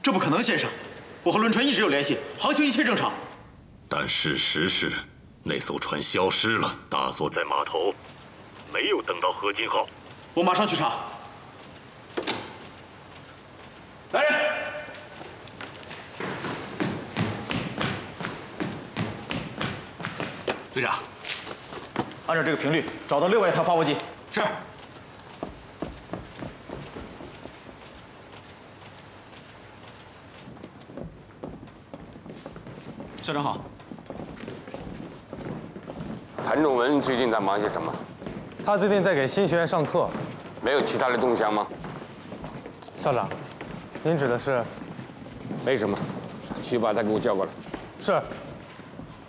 这不可能，先生。我和轮船一直有联系，航行一切正常。 但事实是，那艘船消失了，大锁在码头，没有等到合金号。 我马上去查。来人！ 队长， 按照这个频率找到另外一台发波机。 是。 校长好。 谭仲文最近在忙些什么？ 他最近在给新学员上课。 没有其他的动向吗？ 校长，您指的是？ 没什么，去把他给我叫过来。 是。